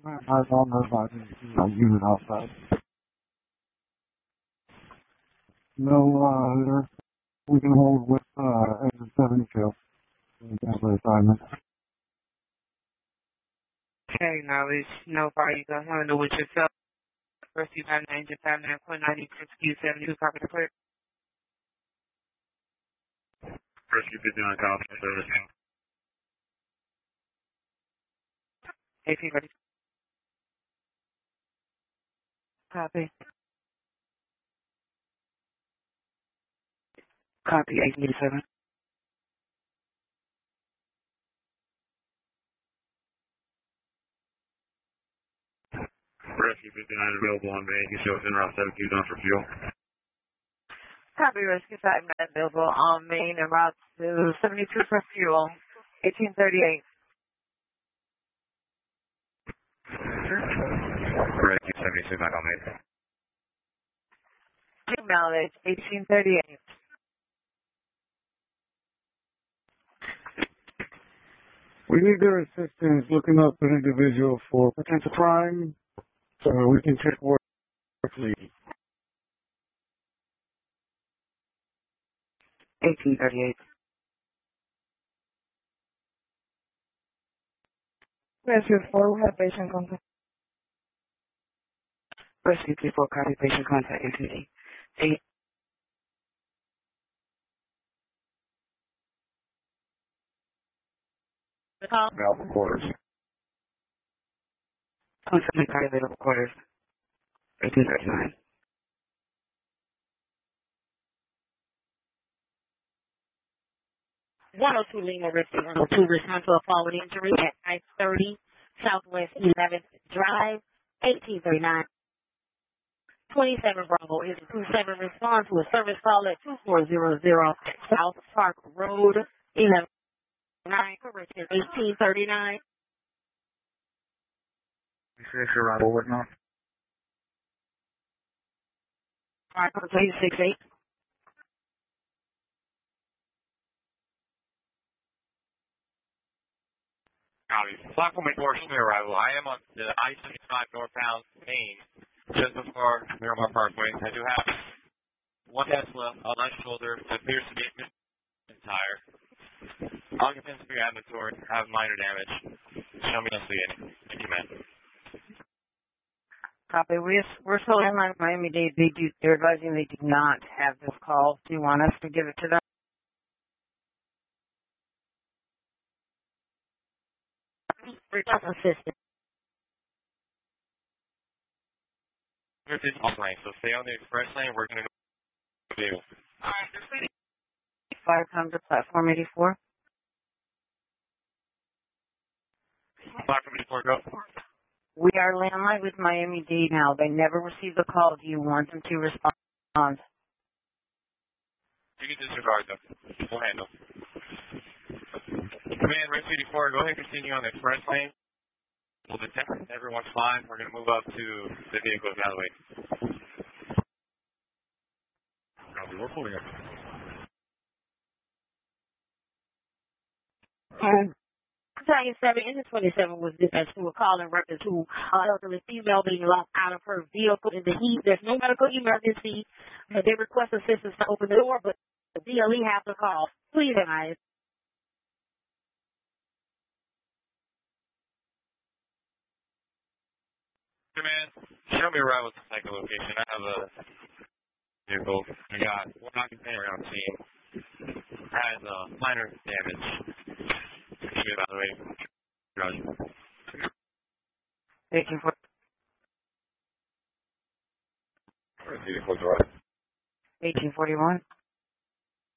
I don't know if I can unit outside. No, we can hold with exit 72. Temporary assignment. Okay, now it's no fire. You can handle with yourself. First, you got an engine 59.96 Q72. Copy the clear. First, you 59 copy service. AP ready. Copy. Copy 887. Rescue 59 available on main. You show us in route 72 done for fuel. Copy rescue 59 available on main and route to 72 for fuel. 1838. Rescue 76 back on main. Mileage 1838. We need their assistance looking up an individual for potential crime, so we can check where fleet. 1838. Rescue 4, we have patient contact. Rescue 34, copy patient contact, entity. 8. Available quarters. Constantly copy available quarters. 1839. (102) Lima Rescue 102 respond to a fallen injury at 530 Southwest 11th Drive, 1839. 27 Bravo is 27 respond to a service call at 2400 South Park Road, 119, correction 1839. You say your arrival what now? 568. Copy. Platform 4 Smith arrival. I am on the I-75 northbound main, just before Miramar Parkway. I do have one Tesla on my shoulder that appears to be entire. Occupants free inventory, have minor damage. Show me investigating. Thank you, man. Copy. We're still in line with Miami-Dade. They're advising they do not have this call. Do you want us to give it to them? Assistant. We're in off lane, so stay on the express lane. We're going to go to Alright, this is 500 platform 84. Platform 84, go. We are landline with Miami-Dade now. They never received the call. Do you want them to respond? You can disregard them. We'll handle. Command, Rescue 84, go ahead and continue on the express lane. We'll detect everyone's fine. We're going to move up to the vehicle evaluate. Copy, we're pulling up. Battalion 7 Engine 27 was dispatched to a call in reference to elderly female being locked out of her vehicle in the heat. There's no medical emergency. They request assistance to open the door, but the DLE has to call. Please advise. Command, show me around with the second location. I have a vehicle. I got one occupant around scene. Has minor damage. Should be evaluating. Roger. Thank you for 1841.